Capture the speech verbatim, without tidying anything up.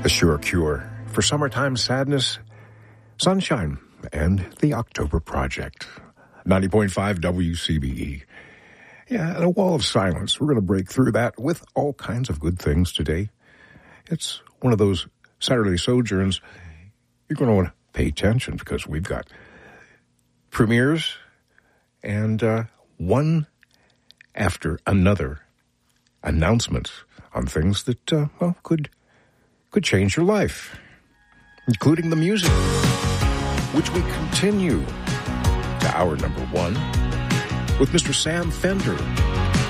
A sure cure for summertime sadness, sunshine, and the October Project. ninety point five W C B E. Yeah, and a wall of silence. We're going to break through that with all kinds of good things today. It's one of those Saturday sojourns. You're going to want to pay attention because we've got premieres and uh, one after another announcements on things that, uh, well, could could change your life, including the music, which we continue to hour number one with Mister Sam Fender.